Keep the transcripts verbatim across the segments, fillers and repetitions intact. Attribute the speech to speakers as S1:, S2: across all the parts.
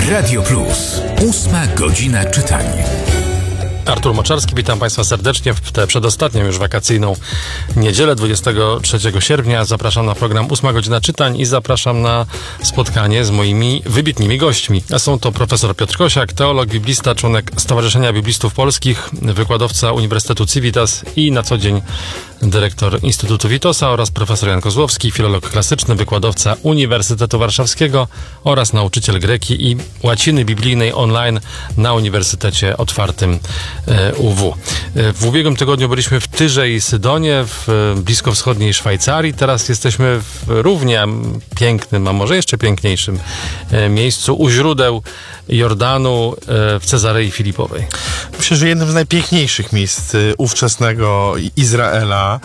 S1: Radio Plus. Ósma godzina czytania.
S2: Artur Moczarski, witam Państwa serdecznie w tę przedostatnią już wakacyjną niedzielę, dwudziestego trzeciego sierpnia. Zapraszam na program Ósma godzina czytań i zapraszam na spotkanie z moimi wybitnymi gośćmi. A są to profesor Piotr Kosiak, teolog, biblista, członek Stowarzyszenia Biblistów Polskich, wykładowca Uniwersytetu Civitas i na co dzień dyrektor Instytutu Witosa, oraz profesor Jan Kozłowski, filolog klasyczny, wykładowca Uniwersytetu Warszawskiego oraz nauczyciel greki i łaciny biblijnej online na Uniwersytecie Otwartym U W. W ubiegłym tygodniu byliśmy w Tyrze i Sydonie, w bliskowschodniej Szwajcarii. Teraz jesteśmy w równie pięknym, a może jeszcze piękniejszym miejscu, u źródeł Jordanu, w Cezarei Filipowej.
S3: Myślę, że jednym z najpiękniejszych miejsc ówczesnego Izraela,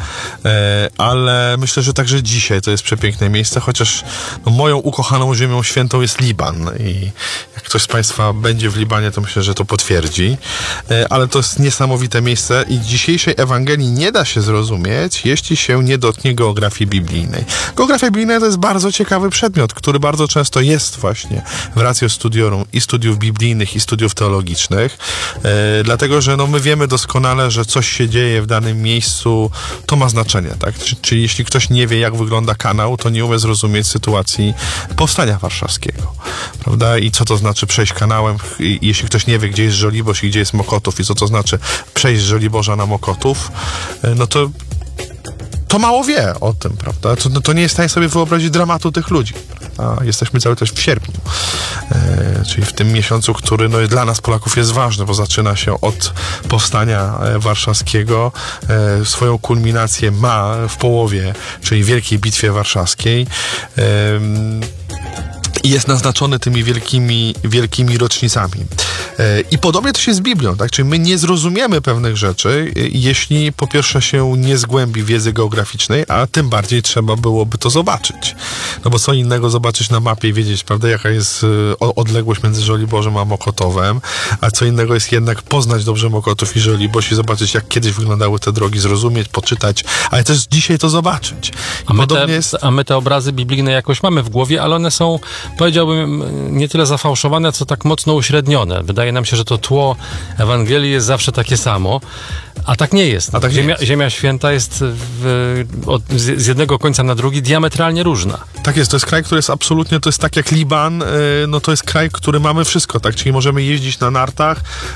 S3: ale myślę, że także dzisiaj to jest przepiękne miejsce, chociaż no, moją ukochaną ziemią świętą jest Liban i jak ktoś z Państwa będzie w Libanie, to myślę, że to potwierdzi, ale to jest niesamowite miejsce i dzisiejszej Ewangelii nie da się zrozumieć, jeśli się nie dotknie geografii biblijnej. Geografia biblijna to jest bardzo ciekawy przedmiot, który bardzo często jest właśnie w ratio studiorum i studiów biblijnych, i studiów teologicznych, e, dlatego, że no, my wiemy doskonale, że coś się dzieje w danym miejscu, to ma znaczenie, tak? Czyli, czyli jeśli ktoś nie wie, jak wygląda kanał, to nie umie zrozumieć sytuacji powstania warszawskiego, prawda? I co to znaczy przejść kanałem, I, jeśli ktoś nie wie, gdzie jest Żoliborz i gdzie jest Mokotów i co to znaczy przejść z Żoliborza na Mokotów, e, no to to mało wie o tym, prawda? To, to nie jest w stanie sobie wyobrazić dramatu tych ludzi. A jesteśmy cały czas w sierpniu, e, czyli w tym miesiącu, który no, dla nas Polaków jest ważny, bo zaczyna się od powstania warszawskiego. E, swoją kulminację ma w połowie, czyli Wielkiej Bitwie Warszawskiej. E, I jest naznaczony tymi wielkimi, wielkimi rocznicami. I podobnie to się z Biblią, tak? Czyli my nie zrozumiemy pewnych rzeczy, jeśli po pierwsze się nie zgłębi wiedzy geograficznej, a tym bardziej trzeba byłoby to zobaczyć. No bo co innego zobaczyć na mapie i wiedzieć, prawda, jaka jest odległość między Żoliborzem a Mokotowem, a co innego jest jednak poznać dobrze Mokotów i Żoliborz i zobaczyć, jak kiedyś wyglądały te drogi, zrozumieć, poczytać, ale też dzisiaj to zobaczyć.
S2: A my, te, jest... a my te obrazy biblijne jakoś mamy w głowie, ale one są, powiedziałbym, nie tyle zafałszowane, co tak mocno uśrednione. Wydaje nam się, że to tło Ewangelii jest zawsze takie samo, a tak nie jest.
S3: A tak
S2: Ziemia,
S3: jest.
S2: Ziemia Święta jest w, od, z jednego końca na drugi diametralnie różna.
S3: Tak jest, to jest kraj, który jest absolutnie, to jest tak jak Liban, no to jest kraj, który mamy wszystko, tak, czyli możemy jeździć na nartach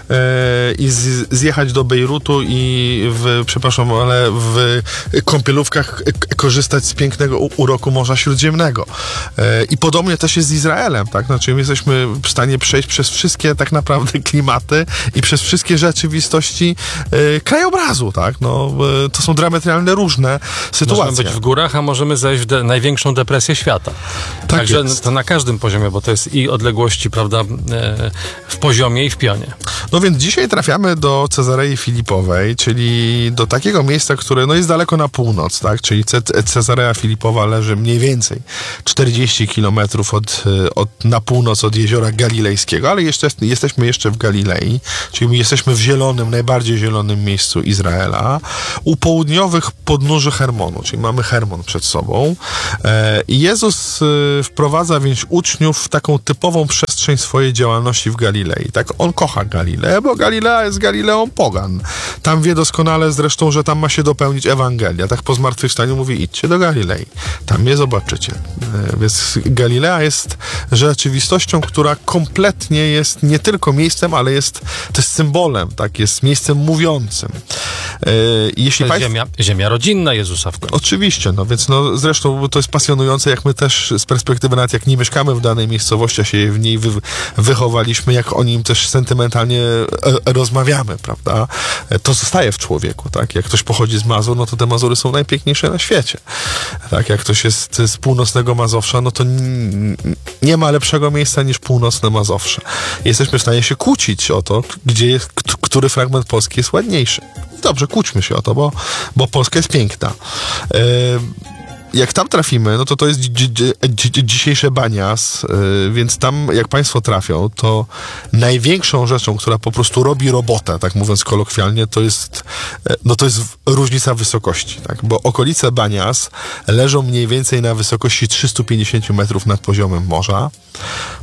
S3: i z, zjechać do Bejrutu i w, przepraszam, ale w kąpielówkach korzystać z pięknego uroku Morza Śródziemnego. I podobnie też jest z Izraelem, tak, znaczy my jesteśmy w stanie przejść przez wszystkie tak naprawdę klimaty i przez wszystkie rzeczywistości krajobrazu, tak, no to są diametralnie różne sytuacje.
S2: Możemy być w górach, a możemy zejść w de- największą depresję świata.
S3: Tak
S2: Także
S3: jest.
S2: to na każdym poziomie, bo to jest i odległości, prawda, w poziomie i w pionie.
S3: No więc dzisiaj trafiamy do Cezarei Filipowej, czyli do takiego miejsca, które no jest daleko na północ, tak, czyli Ce- Cezarea Filipowa leży mniej więcej czterdzieści kilometrów od, od, na północ od Jeziora Galilejskiego, ale jeszcze, jesteśmy jeszcze w Galilei, czyli jesteśmy w zielonym, najbardziej zielonym miejscu Izraela, u południowych podnóży Hermonu, czyli mamy Hermon przed sobą. I Jezus wprowadza więc uczniów w taką typową przestrzeń swojej działalności w Galilei. Tak, on kocha Galileę, bo Galilea jest Galileą pogan. Tam wie doskonale zresztą, że tam ma się dopełnić Ewangelia. Tak po zmartwychwstaniu mówi, idźcie do Galilei. Tam mnie zobaczycie. Więc Galilea jest rzeczywistością, która kompletnie jest nie tylko miejscem, ale jest też symbolem, tak, jest miejscem mówiącym. Jeśli
S2: to jest
S3: państw...
S2: ziemia, ziemia rodzinna Jezusa w końcu.
S3: Oczywiście, no więc no zresztą to jest pasjonujące, jak my też z perspektywy nawet jak nie mieszkamy w danej miejscowości, a się w niej wy, wychowaliśmy, jak o nim też sentymentalnie e, rozmawiamy, prawda? To zostaje w człowieku, tak? Jak ktoś pochodzi z Mazur, no to te Mazury są najpiękniejsze na świecie. Tak? Jak ktoś jest z północnego Mazowsza, no to n- nie ma lepszego miejsca niż północne Mazowsze. Jesteśmy w stanie się kłócić o to, gdzie jest, k- który fragment Polski jest ładniejszy. Dobrze, kłóćmy się o to, bo, bo Polska jest piękna. Yy, jak tam trafimy, no to to jest dzi- dzi- dzi- dzisiejsze Banias, yy, więc tam jak państwo trafią, to największą rzeczą, która po prostu robi robotę, tak mówiąc kolokwialnie, to jest, yy, no to jest różnica wysokości, tak? Bo okolice Banias leżą mniej więcej na wysokości trzysta pięćdziesiąt metrów nad poziomem morza.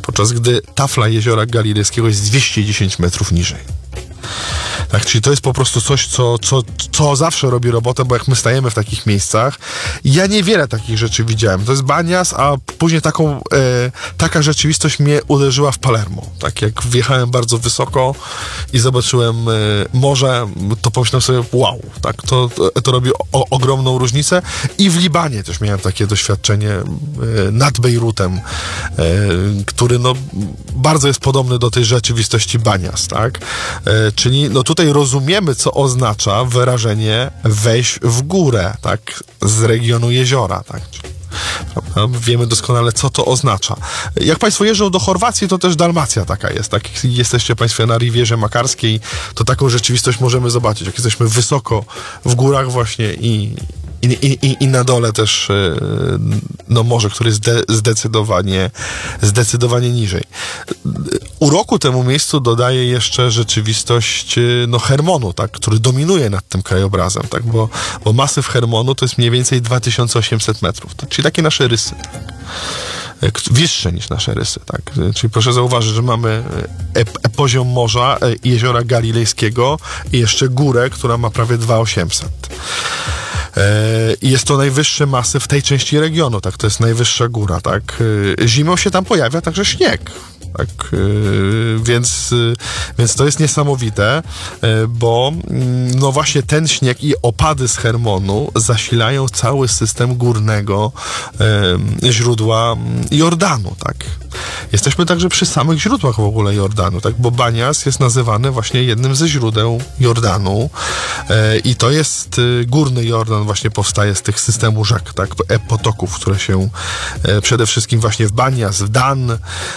S3: podczas gdy tafla jeziora Galilejskiego jest dwieście dziesięć metrów niżej. Tak, czyli to jest po prostu coś, co, co, co zawsze robi robotę, bo jak my stajemy w takich miejscach, ja niewiele takich rzeczy widziałem. To jest Banias, a później taką, e, taka rzeczywistość mnie uderzyła w Palermo. Tak, jak wjechałem bardzo wysoko i zobaczyłem e, morze, to pomyślałem sobie, wow, tak, to, to, to robi o, ogromną różnicę. I w Libanie też miałem takie doświadczenie e, nad Bejrutem, e, który no, bardzo jest podobny do tej rzeczywistości Banias, tak? E, czyli no tutaj rozumiemy, co oznacza wyrażenie wejść w górę, tak, z regionu jeziora, tak. Wiemy doskonale, co to oznacza. Jak Państwo jeżdżą do Chorwacji, to też Dalmacja taka jest. Tak? Jak jesteście Państwo na Rivierze Makarskiej, to taką rzeczywistość możemy zobaczyć. Jak jesteśmy wysoko w górach właśnie i, i, i, i na dole też no morze, które jest zde, zdecydowanie, zdecydowanie niżej. Uroku temu miejscu dodaje jeszcze rzeczywistość no, Hermonu, tak, który dominuje nad tym krajobrazem, tak, bo, bo masyw Hermonu to jest mniej więcej dwa tysiące osiemset metrów, tak, czyli takie nasze rysy, tak, wyższe niż nasze rysy. Tak, czyli proszę zauważyć, że mamy e, e, poziom morza, e, jeziora Galilejskiego i jeszcze górę, która ma prawie dwa tysiące osiemset. I jest to najwyższy masyw w tej części regionu, tak, to jest najwyższa góra, tak. Zimą się tam pojawia także śnieg. Tak, więc, więc to jest niesamowite, bo no właśnie ten śnieg i opady z Hermonu zasilają cały system górnego źródła Jordanu, tak. Jesteśmy także przy samych źródłach w ogóle Jordanu, tak, bo Banias jest nazywany właśnie jednym ze źródeł Jordanu i to jest górny Jordan, właśnie powstaje z tych systemu rzek, tak, potoków, które się przede wszystkim właśnie w Banias, w Dan,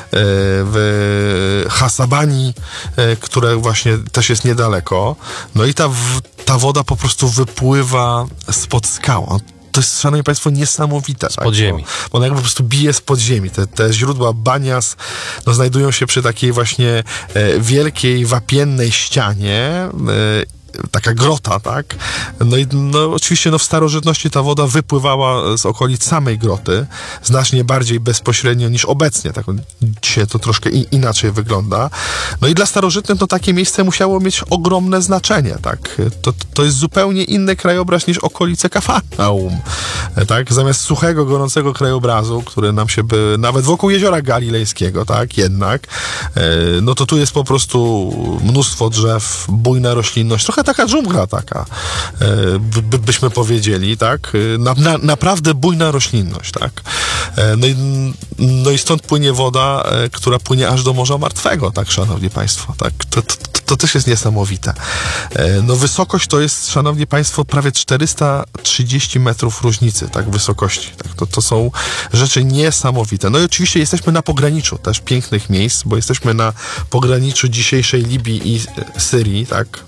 S3: w Hasabani, które właśnie też jest niedaleko. No i ta, ta woda po prostu wypływa spod skał. To jest, szanowni państwo, niesamowite.
S2: Z podziemi.
S3: Tak? Bo ona jakby po prostu bije z podziemi. Te, te źródła Banias no, znajdują się przy takiej właśnie e, wielkiej, wapiennej ścianie, e, taka grota, tak? No i no, oczywiście no, w starożytności ta woda wypływała z okolic samej groty, znacznie bardziej bezpośrednio niż obecnie. Tak? Dzisiaj to troszkę i, inaczej wygląda. No i dla starożytnych to takie miejsce musiało mieć ogromne znaczenie, tak? To, to jest zupełnie inny krajobraz niż okolice Kafarnaum, tak? Zamiast suchego, gorącego krajobrazu, który nam się by, nawet wokół jeziora Galilejskiego, tak? Jednak, no to tu jest po prostu mnóstwo drzew, bujna roślinność, trochę taka dżungla taka, by, by, byśmy powiedzieli, tak? Na, na, naprawdę bujna roślinność, tak? No i, no i stąd płynie woda, która płynie aż do Morza Martwego, tak, szanowni państwo, tak? To, to, to też jest niesamowite. No wysokość to jest, szanowni państwo, prawie czterysta trzydzieści metrów różnicy, tak, wysokości. Tak? To, to są rzeczy niesamowite. No i oczywiście jesteśmy na pograniczu też pięknych miejsc, bo jesteśmy na pograniczu dzisiejszej Libii i Syrii, tak?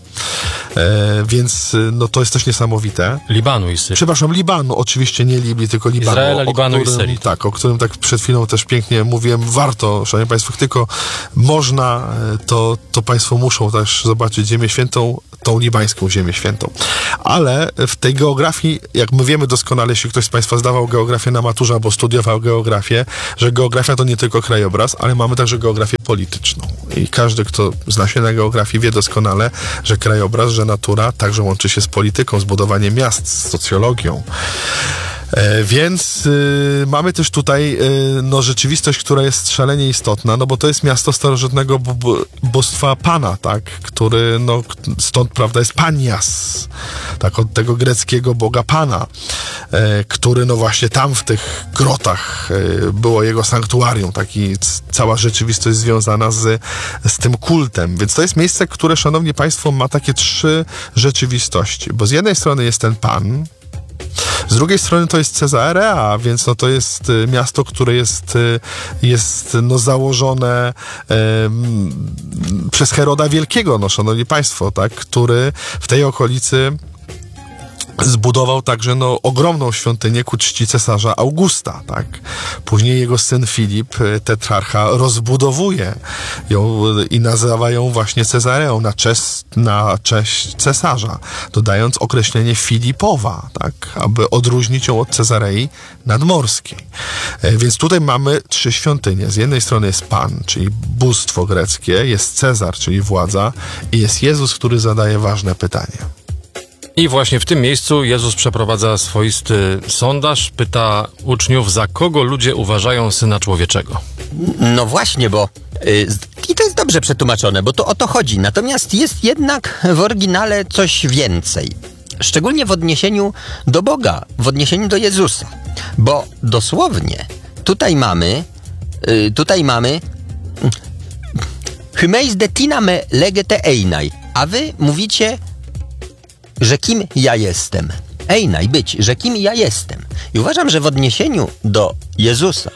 S3: E, więc no to jest też niesamowite.
S2: Libanu i Syrii.
S3: Przepraszam, Libanu, oczywiście nie Libii, tylko Libanu.
S2: Izraela, Libanu
S3: którym,
S2: i Syrii.
S3: Tak, o którym tak przed chwilą też pięknie mówiłem. Warto, szanowni państwo, tylko można, to, to państwo muszą też zobaczyć Ziemię Świętą, tą libańską Ziemię Świętą. Ale w tej geografii, jak my wiemy doskonale, jeśli ktoś z państwa zdawał geografię na maturze albo studiował geografię, że geografia to nie tylko krajobraz, ale mamy także geografię polityczną. I każdy, kto zna się na geografii, wie doskonale, że krajobraz, że natura także łączy się z polityką, z budowaniem miast, z socjologią. E, więc y, mamy też tutaj y, no, rzeczywistość, która jest szalenie istotna, no bo to jest miasto starożytnego b- b- bóstwa Pana, tak, który, no, stąd, prawda, jest Panias, tak, od tego greckiego boga Pana, e, który, no właśnie tam w tych grotach e, było jego sanktuarium, taki c- cała rzeczywistość związana z, z tym kultem, więc to jest miejsce, które, szanowni państwo, ma takie trzy rzeczywistości, bo z jednej strony jest ten Pan, z drugiej strony to jest Cezarea, więc no to jest y, miasto, które jest, y, jest no założone y, przez Heroda Wielkiego, no szanowni państwo, tak, który w tej okolicy zbudował także no, ogromną świątynię ku czci cesarza Augusta, tak? Później jego syn Filip, tetrarcha, rozbudowuje ją i nazywa ją właśnie Cezareą na cześć, na cześć cesarza, dodając określenie Filipowa, tak? Aby odróżnić ją od Cezarei nadmorskiej. Więc tutaj mamy trzy świątynie. Z jednej strony jest Pan, czyli bóstwo greckie, jest Cezar, czyli władza, i jest Jezus, który zadaje ważne pytanie.
S2: I właśnie w tym miejscu Jezus przeprowadza swoisty sondaż, pyta uczniów, za kogo ludzie uważają Syna Człowieczego.
S4: No właśnie, bo yy, i to jest dobrze przetłumaczone, bo to o to chodzi. Natomiast jest jednak w oryginale coś więcej. Szczególnie w odniesieniu do Boga, w odniesieniu do Jezusa. Bo dosłownie tutaj mamy, yy, tutaj mamy Hymeis detina me legete einai, a wy mówicie, że kim ja jestem. Einai, być, że kim ja jestem. I uważam, że w odniesieniu do Jezusa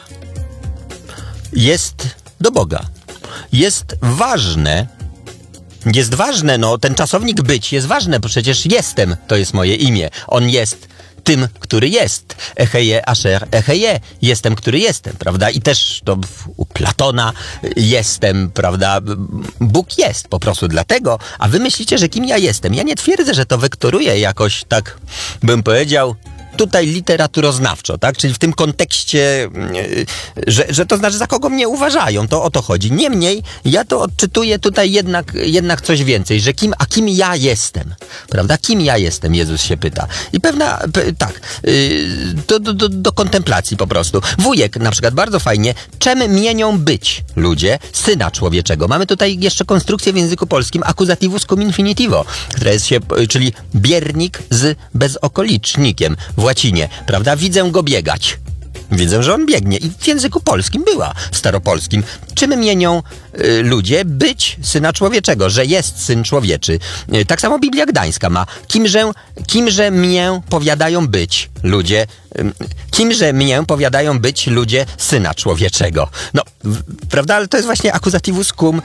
S4: jest do Boga. Jest ważne, jest ważne, no ten czasownik być jest ważne, bo przecież jestem, to jest moje imię. On jest tym, który jest. Echeje asher echeje. Jestem, który jestem, prawda? I też to u Platona jestem, prawda? Bóg jest po prostu dlatego, a wy myślicie, że kim ja jestem. Ja nie twierdzę, że to wektoruję jakoś tak, bym powiedział, tutaj literaturoznawczo, tak? Czyli w tym kontekście, że, że to znaczy, za kogo mnie uważają, to o to chodzi. Niemniej, ja to odczytuję tutaj jednak, jednak coś więcej, że kim, a kim ja jestem, prawda? Kim ja jestem, Jezus się pyta. I pewna, pe, tak, yy, do, do, do, do kontemplacji po prostu. Wujek na przykład, bardzo fajnie, czym mienią być ludzie Syna Człowieczego. Mamy tutaj jeszcze konstrukcję w języku polskim accusativus cum infinitivo, która jest się, czyli biernik z bezokolicznikiem. W łacinie, prawda? Widzę go biegać. Widzę, że on biegnie. I w języku polskim była, w staropolskim. Czym mienią y, ludzie być Syna Człowieczego? Że jest Syn Człowieczy. Y, tak samo Biblia Gdańska ma. Kimże, kimże mię powiadają być ludzie? Y, kimże mię powiadają być ludzie Syna Człowieczego? No, w, prawda? Ale to jest właśnie accusativus cum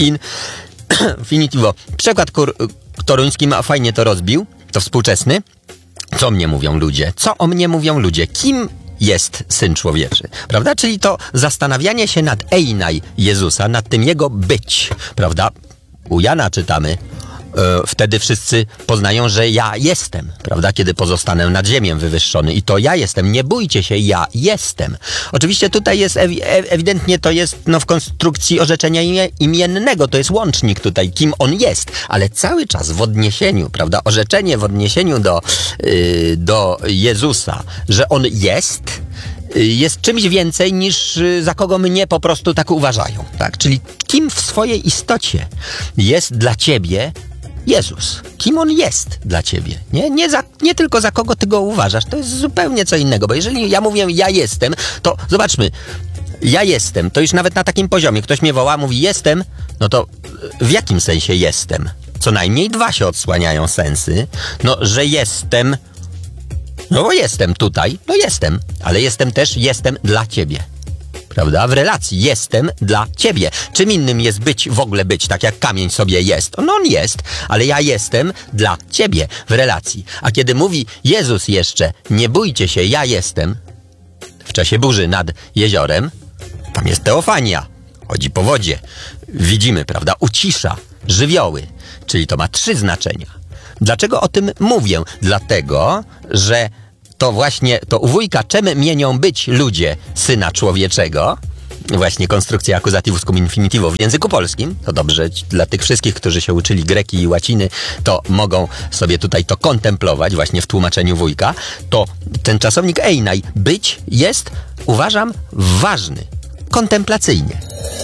S4: infinitivo. Przykład kur, toruński ma fajnie to rozbił. To współczesny. Co mnie mówią ludzie? Co o mnie mówią ludzie? Kim jest Syn Człowieczy? Prawda? Czyli to zastanawianie się nad einai Jezusa, nad tym Jego być. Prawda? U Jana czytamy, e, wtedy wszyscy poznają, że ja jestem. Prawda? Kiedy pozostanę nad ziemią wywyższony. I to ja jestem. Nie bójcie się, ja jestem. Oczywiście tutaj jest, ewi- ewidentnie to jest no, w konstrukcji orzeczenia imie- imiennego. To jest łącznik tutaj, kim on jest. Ale cały czas w odniesieniu, prawda? Orzeczenie w odniesieniu do, yy, do Jezusa, że on jest, yy, jest czymś więcej niż yy, za kogo mnie po prostu tak uważają. Tak? Czyli kim w swojej istocie jest dla ciebie Jezus. Kim On jest dla ciebie. Nie, nie, za, nie tylko za kogo ty go uważasz. To jest zupełnie co innego. Bo jeżeli ja mówię ja jestem, to zobaczmy. Ja jestem. To już nawet na takim poziomie. Ktoś mnie woła, mówi jestem. No to w jakim sensie jestem? Co najmniej dwa się odsłaniają sensy. No, że jestem. No bo jestem tutaj. No jestem. Ale jestem też jestem dla ciebie. Prawda? W relacji jestem dla ciebie. Czym innym jest być, w ogóle być, tak jak kamień sobie jest. No on jest, ale ja jestem dla ciebie w relacji. A kiedy mówi Jezus jeszcze, nie bójcie się, ja jestem, w czasie burzy nad jeziorem, tam jest teofania, chodzi po wodzie. Widzimy, prawda, ucisza, żywioły, czyli to ma trzy znaczenia. Dlaczego o tym mówię? Dlatego, że to właśnie, to u wujka czym mienią być ludzie Syna Człowieczego, właśnie konstrukcja accusativus cum infinitivo w języku polskim, to dobrze dla tych wszystkich, którzy się uczyli greki i łaciny, to mogą sobie tutaj to kontemplować właśnie w tłumaczeniu wujka, to ten czasownik einai, być, jest, uważam, ważny, kontemplacyjnie.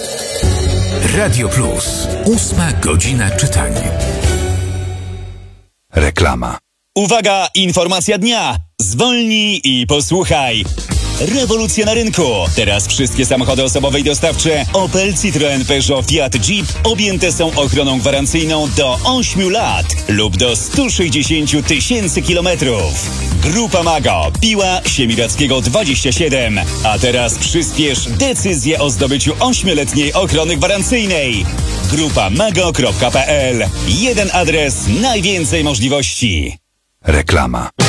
S1: Radio Plus. Ósma godzina czytania. Reklama.
S5: Uwaga, informacja dnia! Zwolnij i posłuchaj! Rewolucja na rynku! Teraz wszystkie samochody osobowe i dostawcze Opel, Citroen, Peugeot, Fiat, Jeep objęte są ochroną gwarancyjną do ośmiu lat lub do stu sześćdziesięciu tysięcy kilometrów. Grupa Mago, Piła Siemiradzkiego dwadzieścia siedem. A teraz przyspiesz decyzję o zdobyciu ośmioletniej ochrony gwarancyjnej. grupa mago kropka p l. Jeden adres, najwięcej możliwości.
S1: Reklama.